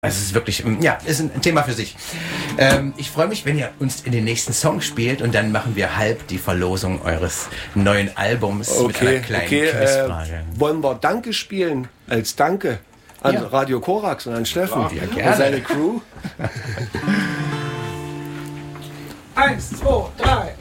Es ist wirklich, ja, ist ein Thema für sich. Ich freue mich, wenn ihr uns in den nächsten Song spielt und dann machen wir halb die Verlosung eures neuen Albums mit einer kleinen Quizfrage. Wollen wir Danke spielen als Danke an Radio Korax und an Steffen und seine Crew? 1, 2, 3.